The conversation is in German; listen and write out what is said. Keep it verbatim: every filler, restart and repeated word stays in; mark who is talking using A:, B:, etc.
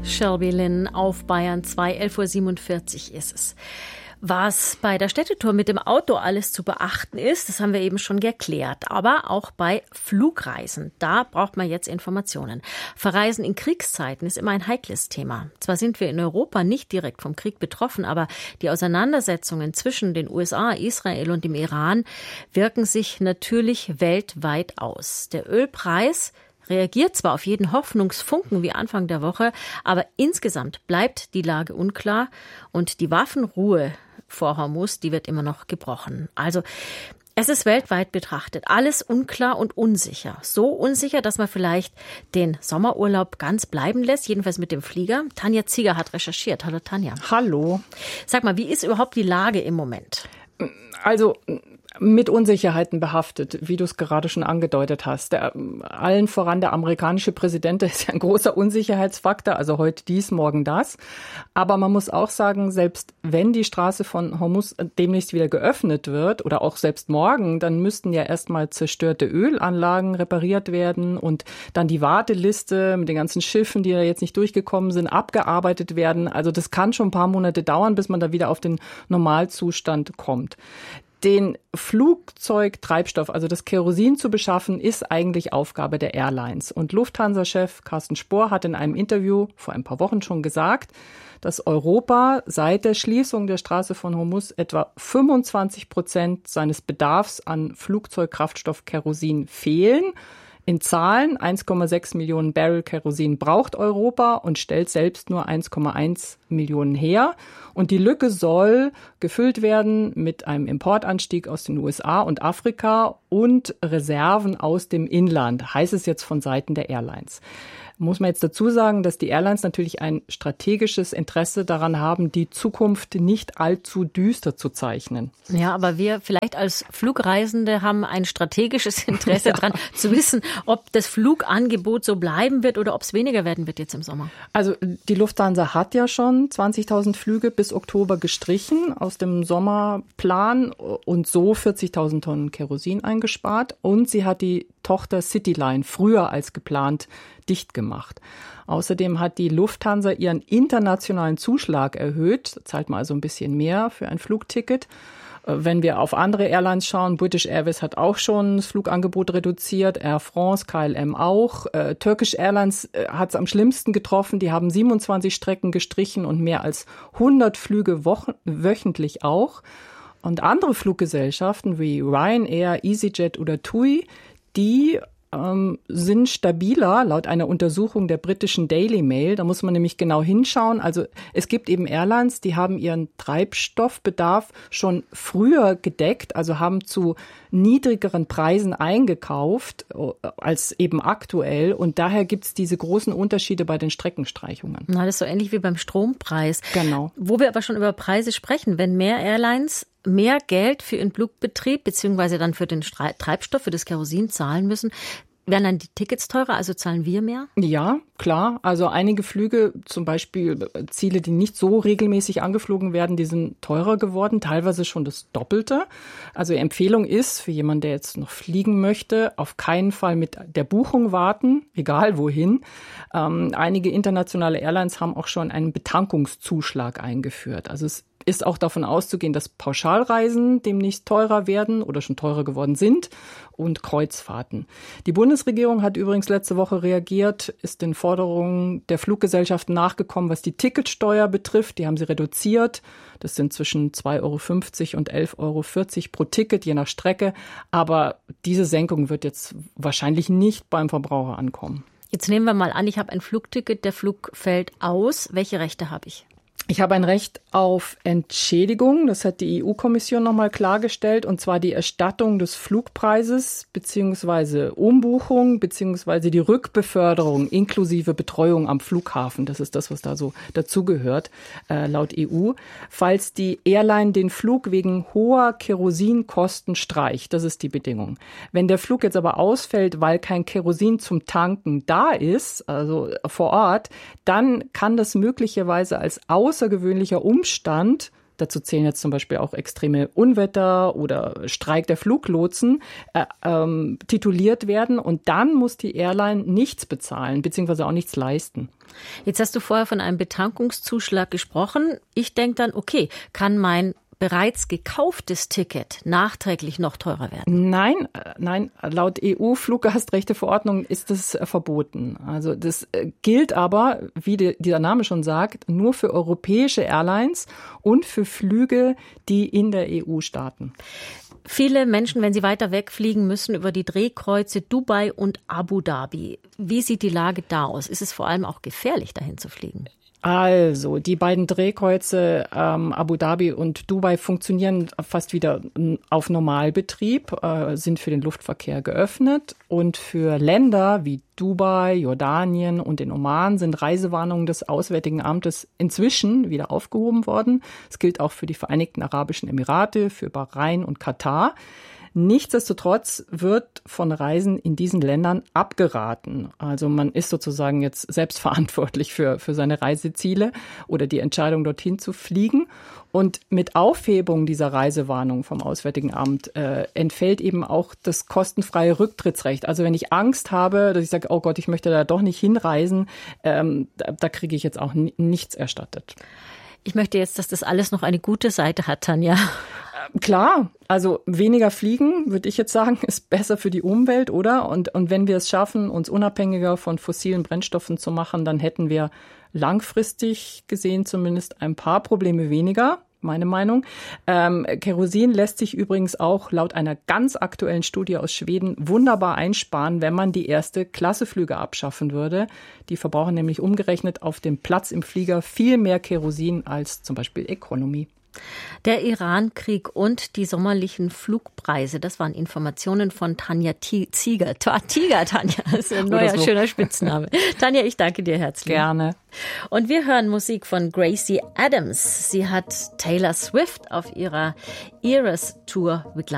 A: Shelby Lynn auf Bayern zwei, elf Uhr siebenundvierzig ist es. Was bei der Städtetour mit dem Auto alles zu beachten ist, das haben wir eben schon geklärt. Aber auch bei Flugreisen, da braucht man jetzt Informationen. Verreisen in Kriegszeiten ist immer ein heikles Thema. Zwar sind wir in Europa nicht direkt vom Krieg betroffen, aber die Auseinandersetzungen zwischen den U S A, Israel und dem Iran wirken sich natürlich weltweit aus. Der Ölpreis reagiert zwar auf jeden Hoffnungsfunken wie Anfang der Woche, aber insgesamt bleibt die Lage unklar und die Waffenruhe vor Hormuz, die wird immer noch gebrochen. Also es ist weltweit betrachtet alles unklar und unsicher. So unsicher, dass man vielleicht den Sommerurlaub ganz bleiben lässt, jedenfalls mit dem Flieger. Tanja Zieger hat recherchiert. Hallo Tanja.
B: Hallo.
A: Sag mal, wie ist überhaupt die Lage im Moment?
B: Also mit Unsicherheiten behaftet, wie du es gerade schon angedeutet hast. Der, allen voran der amerikanische Präsident, der ist ja ein großer Unsicherheitsfaktor, also heute dies, morgen das. Aber man muss auch sagen, selbst wenn die Straße von Hormuz demnächst wieder geöffnet wird oder auch selbst morgen, dann müssten ja erstmal zerstörte Ölanlagen repariert werden und dann die Warteliste mit den ganzen Schiffen, die da jetzt nicht durchgekommen sind, abgearbeitet werden. Also das kann schon ein paar Monate dauern, bis man da wieder auf den Normalzustand kommt. Den Flugzeugtreibstoff, also das Kerosin zu beschaffen, ist eigentlich Aufgabe der Airlines. Und Lufthansa-Chef Carsten Spohr hat in einem Interview vor ein paar Wochen schon gesagt, dass Europa seit der Schließung der Straße von Hormuz etwa fünfundzwanzig Prozent seines Bedarfs an Flugzeugkraftstoff Kerosin fehlen. In Zahlen eins Komma sechs Millionen Barrel Kerosin braucht Europa und stellt selbst nur eins Komma eins Millionen her. Und die Lücke soll gefüllt werden mit einem Importanstieg aus den U S A und Afrika und Reserven aus dem Inland, heißt es jetzt von Seiten der Airlines. Muss man jetzt dazu sagen, dass die Airlines natürlich ein strategisches Interesse daran haben, die Zukunft nicht allzu düster zu zeichnen.
A: Ja, aber wir vielleicht als Flugreisende haben ein strategisches Interesse ja. daran, zu wissen, ob das Flugangebot so bleiben wird oder ob es weniger werden wird jetzt im Sommer.
B: Also die Lufthansa hat ja schon zwanzigtausend Flüge bis Oktober gestrichen aus dem Sommerplan und so vierzigtausend Tonnen Kerosin eingespart. Und sie hat die Tochter Cityline früher als geplant dicht gemacht. Außerdem hat die Lufthansa ihren internationalen Zuschlag erhöht, zahlt man also ein bisschen mehr für ein Flugticket. Wenn wir auf andere Airlines schauen, British Airways hat auch schon das Flugangebot reduziert, Air France, K L M auch. Äh, Turkish Airlines äh, hat es am schlimmsten getroffen, die haben siebenundzwanzig Strecken gestrichen und mehr als hundert Flüge wochen, wöchentlich auch. Und andere Fluggesellschaften wie Ryanair, EasyJet oder TUI, die ähm, sind stabiler, laut einer Untersuchung der britischen Daily Mail. Da muss man nämlich genau hinschauen. Also es gibt eben Airlines, die haben ihren Treibstoffbedarf schon früher gedeckt, also haben zu niedrigeren Preisen eingekauft als eben aktuell. Und daher gibt es diese großen Unterschiede bei den Streckenstreichungen.
A: Na, das ist so ähnlich wie beim Strompreis.
B: Genau.
A: Wo wir aber schon über Preise sprechen, wenn mehr Airlines mehr Geld für ihren Flugbetrieb beziehungsweise dann für den Treibstoff, für das Kerosin zahlen müssen, werden dann die Tickets teurer, also zahlen wir mehr?
B: Ja, klar. Also einige Flüge, zum Beispiel Ziele, die nicht so regelmäßig angeflogen werden, die sind teurer geworden, teilweise schon das Doppelte. Also Empfehlung ist, für jemanden, der jetzt noch fliegen möchte, auf keinen Fall mit der Buchung warten, egal wohin. Ähm, einige internationale Airlines haben auch schon einen Betankungszuschlag eingeführt. Also es ist auch davon auszugehen, dass Pauschalreisen demnächst teurer werden oder schon teurer geworden sind und Kreuzfahrten. Die Bundesregierung hat übrigens letzte Woche reagiert, ist den Forderungen der Fluggesellschaften nachgekommen, was die Ticketsteuer betrifft. Die haben sie reduziert. Das sind zwischen zwei Euro fünfzig und elf Euro vierzig pro Ticket, je nach Strecke. Aber diese Senkung wird jetzt wahrscheinlich nicht beim Verbraucher ankommen.
A: Jetzt nehmen wir mal an, ich habe ein Flugticket, der Flug fällt aus. Welche Rechte habe ich?
B: Ich habe ein Recht auf Entschädigung, das hat die E U-Kommission nochmal klargestellt, und zwar die Erstattung des Flugpreises beziehungsweise Umbuchung beziehungsweise die Rückbeförderung inklusive Betreuung am Flughafen. Das ist das, was da so dazugehört, äh, laut E U. Falls die Airline den Flug wegen hoher Kerosinkosten streicht, das ist die Bedingung. Wenn der Flug jetzt aber ausfällt, weil kein Kerosin zum Tanken da ist, also vor Ort, dann kann das möglicherweise als außergewöhnlicher Umstand dazu zählen jetzt zum Beispiel auch extreme Unwetter oder Streik der Fluglotsen, äh, ähm, tituliert werden. Und dann muss die Airline nichts bezahlen, beziehungsweise auch nichts leisten.
A: Jetzt hast du vorher von einem Betankungszuschlag gesprochen. Ich denke dann, okay, kann mein bereits gekauftes Ticket nachträglich noch teurer werden?
B: Nein, nein, laut E U-Fluggastrechteverordnung ist das verboten. Also das gilt aber, wie dieser Name schon sagt, nur für europäische Airlines und für Flüge, die in der E U starten.
A: Viele Menschen, wenn sie weiter wegfliegen, müssen über die Drehkreuze Dubai und Abu Dhabi. Wie sieht die Lage da aus? Ist es vor allem auch gefährlich, dahin zu fliegen?
B: Also, die beiden Drehkreuze ähm, Abu Dhabi und Dubai funktionieren fast wieder auf Normalbetrieb, äh, sind für den Luftverkehr geöffnet. Und für Länder wie Dubai, Jordanien und den Oman sind Reisewarnungen des Auswärtigen Amtes inzwischen wieder aufgehoben worden. Es gilt auch für die Vereinigten Arabischen Emirate, für Bahrain und Katar. Nichtsdestotrotz wird von Reisen in diesen Ländern abgeraten. Also man ist sozusagen jetzt selbst verantwortlich für, für seine Reiseziele oder die Entscheidung, dorthin zu fliegen. Und mit Aufhebung dieser Reisewarnung vom Auswärtigen Amt äh, entfällt eben auch das kostenfreie Rücktrittsrecht. Also wenn ich Angst habe, dass ich sage, oh Gott, ich möchte da doch nicht hinreisen, ähm, da, da kriege ich jetzt auch n- nichts erstattet.
A: Ich möchte jetzt, dass das alles noch eine gute Seite hat, Tanja.
B: Klar, also weniger fliegen, würde ich jetzt sagen, ist besser für die Umwelt, oder? Und, und wenn wir es schaffen, uns unabhängiger von fossilen Brennstoffen zu machen, dann hätten wir langfristig gesehen zumindest ein paar Probleme weniger, meine Meinung. Ähm, Kerosin lässt sich übrigens auch laut einer ganz aktuellen Studie aus Schweden wunderbar einsparen, wenn man die Erste-Klasse-Flüge abschaffen würde. Die verbrauchen nämlich umgerechnet auf dem Platz im Flieger viel mehr Kerosin als zum Beispiel Economy.
A: Der Iran-Krieg und die sommerlichen Flugpreise, das waren Informationen von Tanja Zieger. Tiger, Tanja, das ist ein neuer, so. schöner Spitzname. Tanja, ich danke dir herzlich.
B: Gerne.
A: Und wir hören Musik von Gracie Adams. Sie hat Taylor Swift auf ihrer Eras Tour begleitet.